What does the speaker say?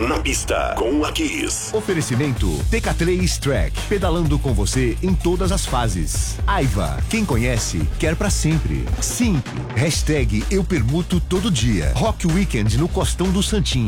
na pista com a Kiss. Oferecimento TK3 Track, pedalando com você em todas as fases. Aiva, quem conhece, quer pra sempre. Sim, hashtag eu permuto todo dia. Rock Weekend no Costão do Santinho.